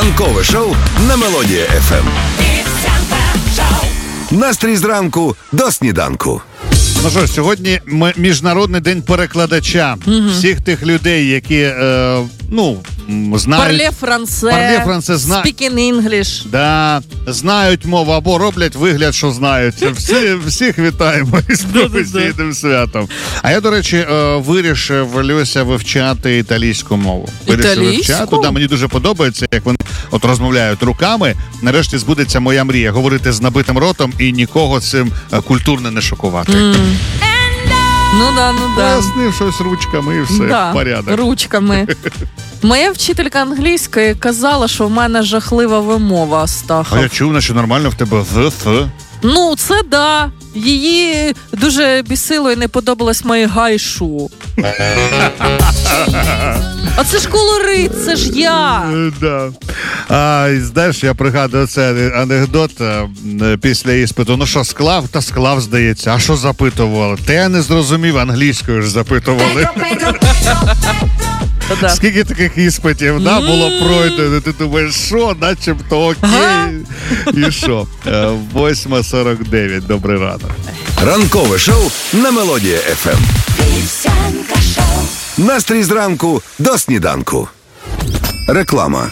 Ранкове шоу на Мелодія ФМ. Настрій зранку до сніданку. Ну що ж, сьогодні Міжнародний день перекладача. Всіх тих людей, які, знають... Парле франце, speaking English. Да, знають мову або роблять вигляд, що знають. Всіх вітаємо із професійним святом. А я, до речі, вирішив, Люся, вивчати італійську мову. Італійську? Да, мені дуже подобається, як вони розмовляють руками. Нарешті збудеться моя мрія. Говорити з набитим ротом і нікого цим культурно не шокувати. Ну да. Пояснив щось ручками і все, порядок. Ручками. Моя вчителька англійської казала, що в мене жахлива вимова, Стахов. А я чув, що нормально в тебе «th». Ну, це да. Її дуже бісило і не подобалось моє гайшу. А це ж колорит, це ж я. Да. Знаєш, я пригадую цей анекдот після іспиту. Ну що, склав? Та склав, здається. А що запитували? Та я не зрозумів, англійською ж запитували. Скільки таких іспитів було пройдено? Ти думаєш, що? Начебто окей. І що? 8:49. Добрий ранок. Ранкове шоу на Мелодія ФМ. Настрій зранку до сніданку. Реклама.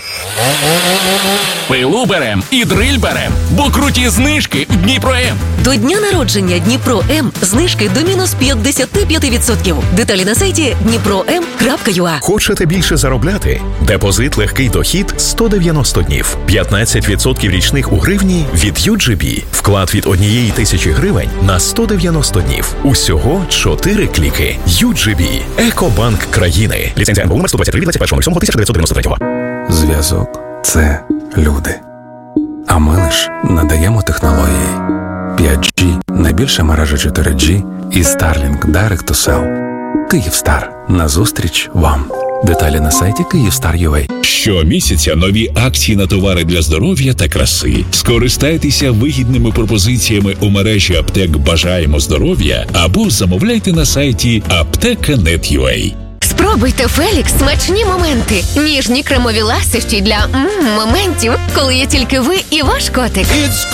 Пилу берем і дриль берем, бо круті знижки в Дніпро-М. До дня народження Дніпро-М знижки до мінус 55%. Деталі на сайті dnipro.m.ua. Хочете більше заробляти? Депозит «Легкий дохід» 190 днів. 15% річних у гривні від UGB. Вклад від 1,000 гривень на 190 днів. Усього 4 кліки. UGB. Екобанк країни. Ліцензія НБУ номер 123 від 21.07.1993. Зв'язок – це люди. А ми лиш надаємо технології. 5G – найбільша мережа 4G і Starlink Direct to Cell. Київстар. Назустріч вам. Деталі на сайті Kyivstar.ua. Щомісяця нові акції на товари для здоров'я та краси. Скористайтеся вигідними пропозиціями у мережі аптек «Бажаємо здоров'я» або замовляйте на сайті apteka.net.ua. Спробуйте Фелікс смачні моменти. Ніжні кремові ласощі для моментів, коли є тільки ви і ваш котик.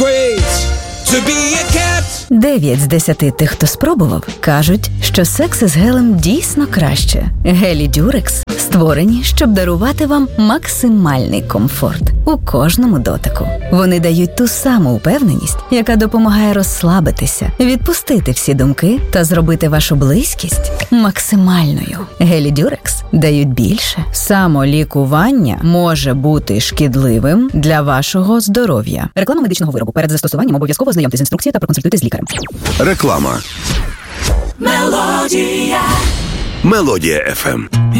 9 з 10 тих, хто спробував, кажуть, що секс із гелем дійсно краще. Гелі Дюрекс створені, щоб дарувати вам максимальний комфорт у кожному дотику. Вони дають ту саму впевненість, яка допомагає розслабитися, відпустити всі думки та зробити вашу близькість максимальною. Гелі Дюрекс дають більше. Самолікування може бути шкідливим для вашого здоров'я. Реклама медичного виробу. Перед застосуванням обов'язково ознайомтесь з інструкцією та проконсультуйтесь з лікарем. Реклама. Мелодія ФМ.